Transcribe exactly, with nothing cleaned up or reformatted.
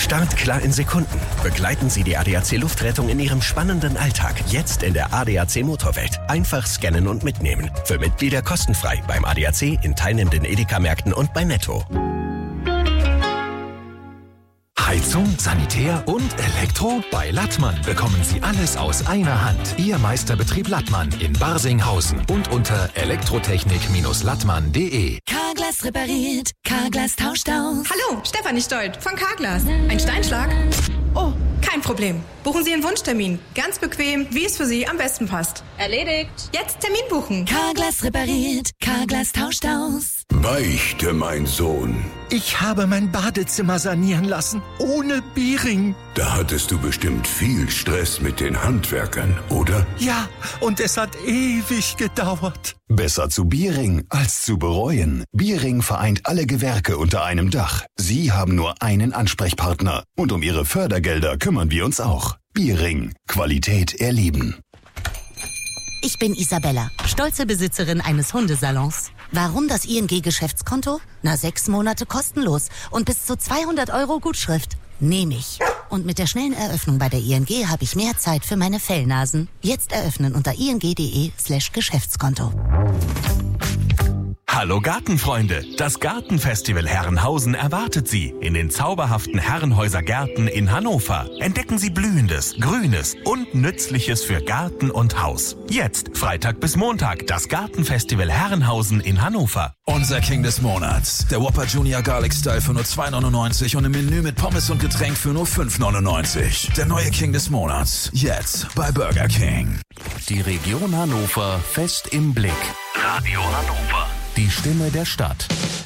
Startklar in Sekunden. Begleiten Sie die A D A C Luftrettung in Ihrem spannenden Alltag. Jetzt in der A D A C Motorwelt. Einfach scannen und mitnehmen. Für Mitglieder kostenfrei beim A D A C, in teilnehmenden Edeka-Märkten und bei Netto. Heizung, Sanitär und Elektro? Bei Lattmann bekommen Sie alles aus einer Hand. Ihr Meisterbetrieb Lattmann in Barsinghausen und unter elektrotechnik Lattmann punkt de. Carglass repariert, Carglass tauscht aus. Hallo, Stefanie Stolt von Carglass. Ein Steinschlag? Oh, kein Problem. Buchen Sie Ihren Wunschtermin. Ganz bequem, wie es für Sie am besten passt. Erledigt. Jetzt Termin buchen. Carglass repariert, Carglass tauscht aus. Beichte, mein Sohn. Ich habe mein Badezimmer sanieren lassen, ohne Biering. Da hattest du bestimmt viel Stress mit den Handwerkern, oder? Ja, und es hat ewig gedauert. Besser zu Biering als zu bereuen. Biering vereint alle Gewerke unter einem Dach. Sie haben nur einen Ansprechpartner. Und um Ihre Fördergelder kümmern wir uns auch. Biering. Qualität erleben. Ich bin Isabella, stolze Besitzerin eines Hundesalons. Warum das I N G-Geschäftskonto? Na, sechs Monate kostenlos und bis zu zweihundert Euro Gutschrift. Nehme ich. Und mit der schnellen Eröffnung bei der I N G habe ich mehr Zeit für meine Fellnasen. Jetzt eröffnen unter ing.de slash Geschäftskonto. Hallo Gartenfreunde, das Gartenfestival Herrenhausen erwartet Sie in den zauberhaften Herrenhäuser Gärten in Hannover. Entdecken Sie Blühendes, Grünes und Nützliches für Garten und Haus. Jetzt, Freitag bis Montag, das Gartenfestival Herrenhausen in Hannover. Unser King des Monats, der Whopper Junior Garlic Style für nur zwei neunundneunzig und im Menü mit Pommes und Getränk für nur fünf neunundneunzig. Der neue King des Monats, jetzt bei Burger King. Die Region Hannover fest im Blick. Radio Hannover. Die Stimme der Stadt.